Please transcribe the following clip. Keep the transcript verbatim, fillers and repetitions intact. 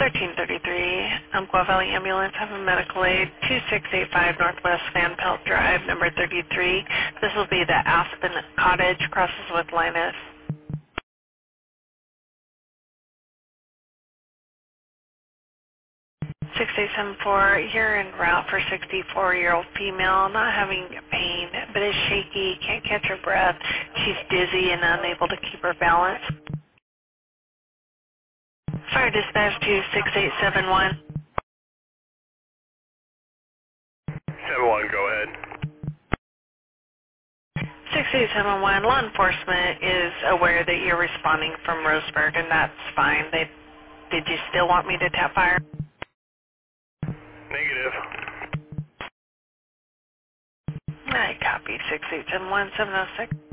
thirteen thirty-three, Umpqua Valley Ambulance, have a medical aid, two six eight five Northwest Van Pelt Drive, number thirty-three. This will be the Aspen Cottage, crosses with Linus. six eight seven four, you're en route for sixty-four-year-old female, not having pain, but is shaky, can't catch her breath. She's dizzy and unable to keep her balance. Fire dispatch to six eight seven one. seven one, go ahead. six eight seven one, law enforcement is aware that you're responding from Roseburg, and that's fine. They, did you still want me to tap fire? Negative. I copy six eight seven one seven oh six.